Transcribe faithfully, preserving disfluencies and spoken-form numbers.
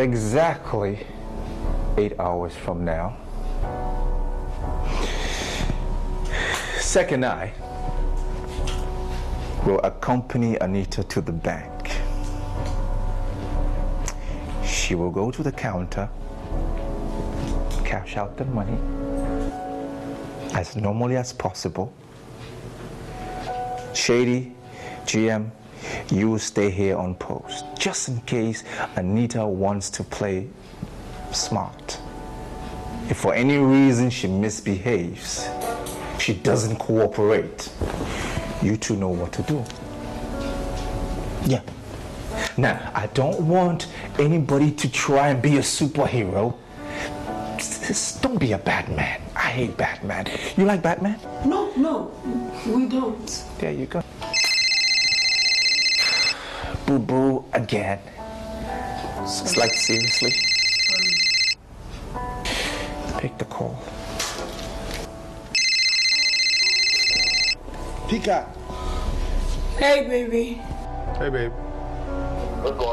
exactly eight hours from now, Second Eye will accompany Anita to the bank. She will go to the counter, cash out the money as normally as possible. Shady, G M, you will stay here on post, just in case Anita wants to play smart. If for any reason she misbehaves, she doesn't cooperate, you two know what to do. Yeah. Now, I don't want anybody to try and be a superhero. Just don't be a Batman. I hate Batman. You like Batman? No, no, we don't. There you go. Boo-boo again. It's like, seriously? Pick the call. Peacock. Hey, baby. Hey, babe. What's going